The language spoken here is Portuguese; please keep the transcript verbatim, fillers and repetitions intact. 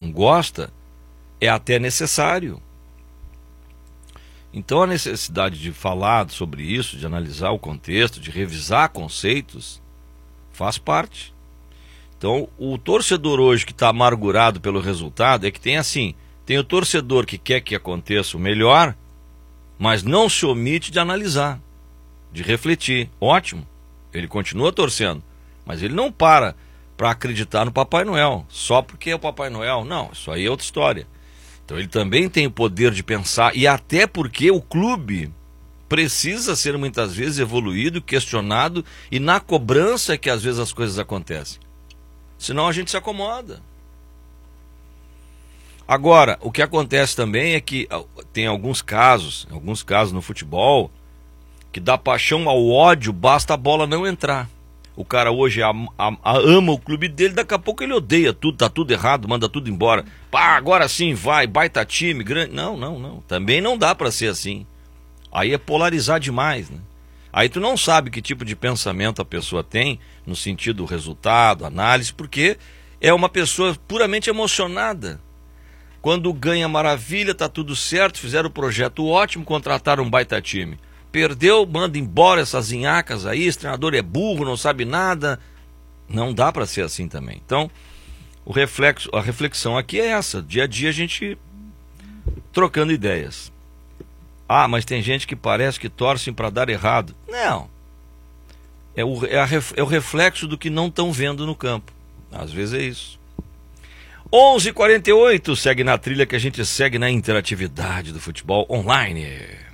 não gosta, é até necessário. Então a necessidade de falar sobre isso, de analisar o contexto, de revisar conceitos, faz parte. Então o torcedor hoje que está amargurado pelo resultado é que tem assim, tem o torcedor que quer que aconteça o melhor, mas não se omite de analisar, de refletir. Ótimo, ele continua torcendo, mas ele não para para acreditar no Papai Noel, só porque é o Papai Noel. Não, isso aí é outra história. Então ele também tem o poder de pensar, e até porque o clube precisa ser muitas vezes evoluído, questionado, e na cobrança é que às vezes as coisas acontecem. Senão a gente se acomoda. Agora, o que acontece também é que tem alguns casos, alguns casos no futebol, que da paixão ao ódio basta a bola não entrar. O cara hoje ama, ama o clube dele, daqui a pouco ele odeia tudo, tá tudo errado, manda tudo embora. Pá, agora sim vai, baita time, grande. Não, não, não. Também não dá para ser assim. Aí é polarizar demais, né? Aí tu não sabe que tipo de pensamento a pessoa tem, no sentido resultado, análise, porque é uma pessoa puramente emocionada. Quando ganha maravilha, tá tudo certo, fizeram o projeto ótimo, contrataram um baita time. Perdeu, manda embora essas inhacas aí, esse treinador é burro, não sabe nada. Não dá para ser assim também. Então, o reflexo, a reflexão aqui é essa. Dia a dia a gente trocando ideias. Ah, mas tem gente que parece que torcem para dar errado. Não. É o, é, a, é o reflexo do que não estão vendo no campo. Às vezes é isso. onze e quarenta e oito, segue na trilha que a gente segue na interatividade do futebol online.